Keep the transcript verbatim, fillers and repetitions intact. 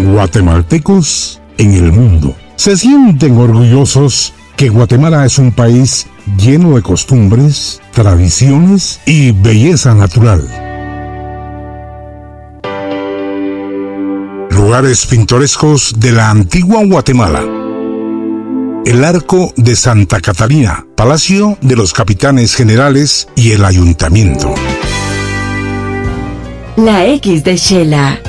guatemaltecos en el mundo. Se sienten orgullosos que Guatemala es un país lleno de costumbres, tradiciones y belleza natural. Lugares pintorescos de la antigua Guatemala. El Arco de Santa Catalina, Palacio de los Capitanes Generales y el Ayuntamiento. La X de Xela.